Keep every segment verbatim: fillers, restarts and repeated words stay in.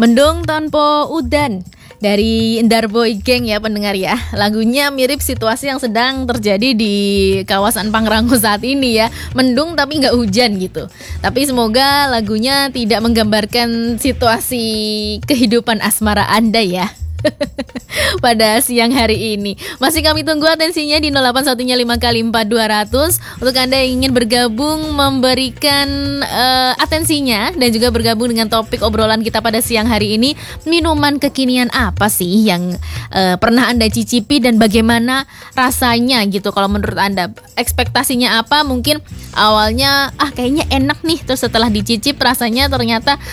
Mendung tanpa udan dari Darboy Gang ya pendengar ya. Lagunya mirip situasi yang sedang terjadi di kawasan Pangrango saat ini ya. Mendung tapi nggak hujan gitu. Tapi semoga lagunya tidak menggambarkan situasi kehidupan asmara Anda ya. Pada siang hari ini masih kami tunggu atensinya di nol delapan satu lima kali empat dua ratus untuk Anda yang ingin bergabung memberikan uh, atensinya dan juga bergabung dengan topik obrolan kita pada siang hari ini. Minuman kekinian apa sih yang uh, pernah Anda cicipi dan bagaimana rasanya gitu kalau menurut Anda? Ekspektasinya apa? Mungkin awalnya ah kayaknya enak nih, terus setelah dicicip rasanya ternyata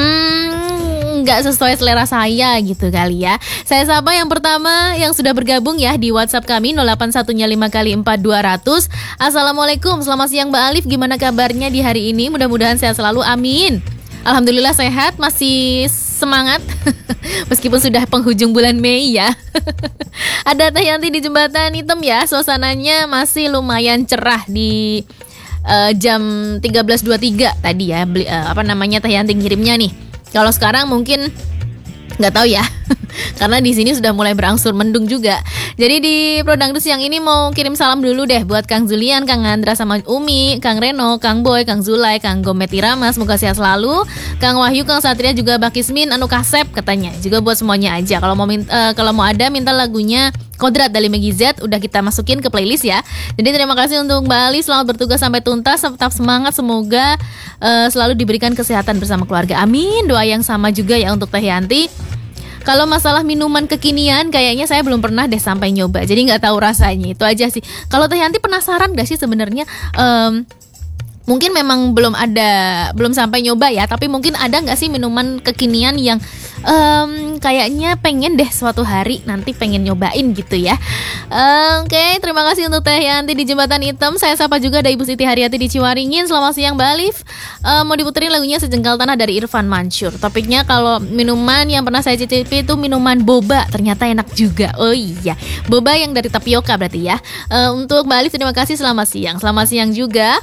hmm nggak sesuai selera saya gitu kali ya. Saya sapa yang pertama yang sudah bergabung ya di WhatsApp kami nol delapan satu lima kali empat dua ratus. Assalamualaikum, selamat siang Mbak Alif, gimana kabarnya di hari ini? Mudah-mudahan sehat selalu, amin. Alhamdulillah sehat, masih semangat meskipun sudah penghujung bulan Mei ya. Ada Teh Yanti di Jembatan Hitam ya, suasananya masih lumayan cerah di uh, jam tiga belas dua puluh tiga tadi ya. Beli, uh, apa namanya Teh Yanti ngirimnya nih. Kalau sekarang mungkin nggak tahu ya, karena di sini sudah mulai berangsur mendung juga. Jadi di Prodangdus yang ini mau kirim salam dulu deh buat Kang Julian, Kang Andra sama Umi, Kang Reno, Kang Boy, Kang Zulay, Kang Gomet Irama, semoga sehat selalu. Kang Wahyu, Kang Satria juga Bakismin, Anu Kasep katanya. Juga buat semuanya aja. Kalau mau minta, uh, kalau mau ada minta lagunya Kodrat dari Megizet, udah kita masukin ke playlist ya. Jadi terima kasih untuk Mbak Ali, selamat bertugas sampai tuntas, tetap semangat, semoga uh, selalu diberikan kesehatan bersama keluarga. Amin. Doa yang sama juga ya untuk Teh Yanti. Kalau masalah minuman kekinian, kayaknya saya belum pernah deh sampai nyoba, jadi nggak tahu rasanya. Itu aja sih. Kalau Teh Yanti penasaran nggak sih sebenarnya? Um, mungkin memang belum ada, belum sampai nyoba ya. Tapi mungkin ada nggak sih minuman kekinian yang um, kayaknya pengen deh suatu hari nanti pengen nyobain gitu ya. Um, Oke, okay, terima kasih untuk Teh Yanti di Jembatan Hitam. Saya sapa juga ada Ibu Siti Haryati di Ciwaringin. Selamat siang Mbak Alif. Um, mau diputerin lagunya Sejengkal Tanah dari Irfan Mansur. Topiknya kalau minuman yang pernah saya cicipi itu minuman boba. Ternyata enak juga. Oh iya, boba yang dari tapioka berarti ya. Um, untuk Mbak Alif terima kasih, selamat siang. Selamat siang juga.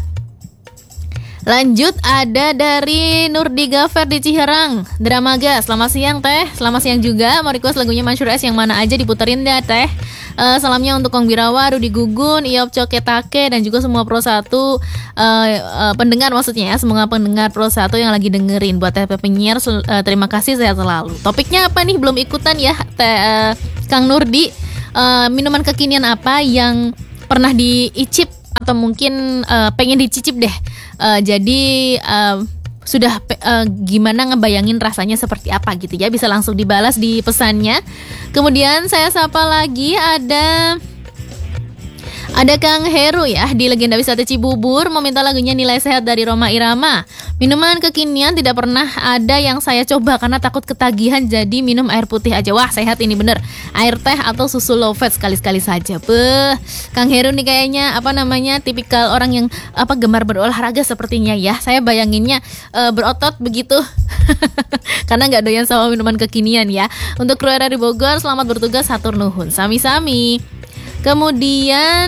Lanjut ada dari Nurdi Gafer di Ciherang, Dramaga. Selamat siang Teh, selamat siang juga. Mau request lagunya Mansur S yang mana aja diputerin deh Teh. uh, Salamnya untuk Kong Birawa, Rudi Gugun, Iop Coketake dan juga semua Pro satu uh, uh, pendengar maksudnya ya. Semoga pendengar Pro satu yang lagi dengerin. Buat Teh penyiar uh, terima kasih, sehat selalu. Topiknya apa nih, belum ikutan ya Teh uh, Kang Nurdi. uh, Minuman kekinian apa yang pernah diicip atau mungkin uh, pengen dicicip deh. Uh, jadi uh, sudah uh, gimana ngebayangin rasanya seperti apa gitu ya. Bisa langsung dibalas di pesannya. Kemudian saya sapa lagi ada Ada Kang Heru ya di Legenda Wisata Cibubur, meminta lagunya Nilai Sehat dari Roma Irama. Minuman kekinian tidak pernah ada yang saya coba karena takut ketagihan, jadi minum air putih aja. Wah sehat ini bener, air teh atau susu low fat sekali-sekali saja. Beuh, Kang Heru nih kayaknya apa namanya tipikal orang yang apa gemar berolahraga sepertinya ya. Saya bayanginnya uh, berotot begitu. Karena nggak doyan sama minuman kekinian ya. Untuk kru dari Bogor, selamat bertugas, hatur nuhun. Sami-sami. Kemudian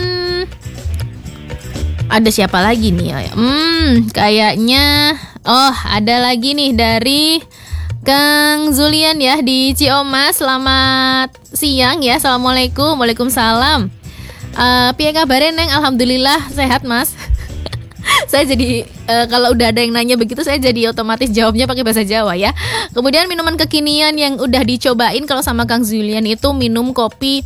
ada siapa lagi nih? Hmm, kayaknya oh ada lagi nih dari Kang Zulian ya di Ciamas. Selamat siang ya. Assalamualaikum. Waalaikumsalam. Uh, piye kabare Neng? Alhamdulillah sehat Mas. Saya jadi uh, kalau udah ada yang nanya begitu saya jadi otomatis jawabnya pakai bahasa Jawa ya. Kemudian minuman kekinian yang udah dicobain kalau sama Kang Zulian itu minum kopi.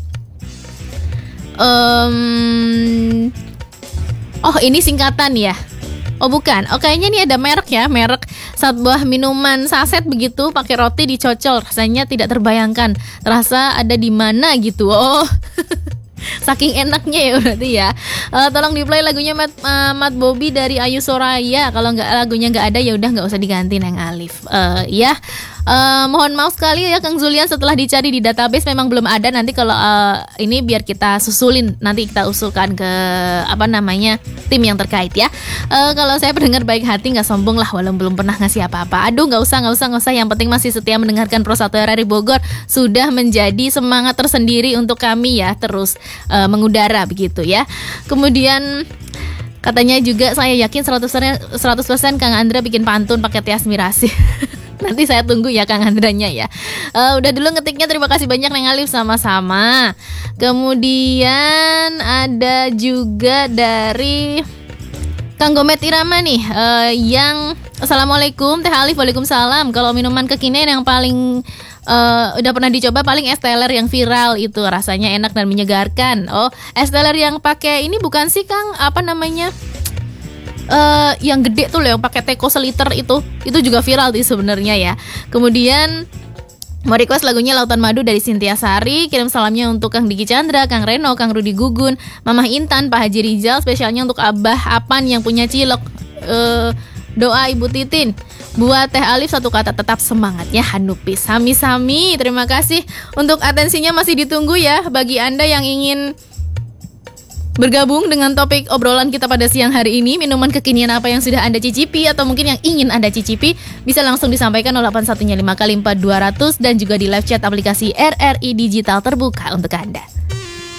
Um, oh ini singkatan ya. Oh bukan. Oh kayaknya nih ada merek ya, merek satu buah minuman saset begitu pakai roti dicocol. Rasanya tidak terbayangkan. Terasa ada di mana gitu. Oh. Saking enaknya ya berarti ya. Uh, tolong di play lagunya Mat, uh, Mat Bobby dari Ayu Soraya. Kalau nggak lagunya nggak ada ya udah nggak usah diganti Neng Alif. Uh, ya. Uh, mohon maaf sekali ya Kang Zulian, setelah dicari di database memang belum ada. Nanti kalau uh, ini biar kita susulin, nanti kita usulkan ke apa namanya tim yang terkait ya. Uh, kalau saya pendengar baik hati, nggak sombong lah, walau belum pernah ngasih apa-apa. Aduh nggak usah nggak usah nggak usah. Yang penting masih setia mendengarkan Pro satu R R I Bogor, sudah menjadi semangat tersendiri untuk kami ya terus uh, mengudara begitu ya. Kemudian Katanya juga saya yakin seratus persen, seratus persen Kang Andra bikin pantun pakai Tias Mirasih. Nanti saya tunggu ya Kang Andranya ya. uh, Udah dulu ngetiknya, terima kasih banyak Neng Alif, sama-sama. Kemudian ada juga dari Kang Gomet Irama nih, uh, yang Assalamualaikum Teh Alif, waalaikumsalam. Kalau minuman kekinian yang paling Uh, udah pernah dicoba paling es teler yang viral itu, rasanya enak dan menyegarkan. Oh, es teler yang pakai ini bukan sih Kang, apa namanya, uh, yang gede tuh loh, yang pakai teko seliter itu, itu juga viral sih sebenarnya ya. Kemudian mau request lagunya Lautan Madu dari Cynthia Sari. Kirim salamnya untuk Kang Diki Chandra, Kang Reno, Kang Rudi Gugun, Mamah Intan, Pak Haji Rizal. Spesialnya untuk Abah Apan yang punya cilok. uh, Doa Ibu Titin. Buat Teh Alif satu kata, tetap semangatnya Hanupi. Sami-sami, terima kasih. Untuk atensinya masih ditunggu ya. Bagi Anda yang ingin bergabung dengan topik obrolan kita pada siang hari ini, minuman kekinian apa yang sudah Anda cicipi atau mungkin yang ingin Anda cicipi, bisa langsung disampaikan nol delapan satu lima kali empat dua nol nol dan juga di live chat aplikasi R R I Digital terbuka untuk Anda.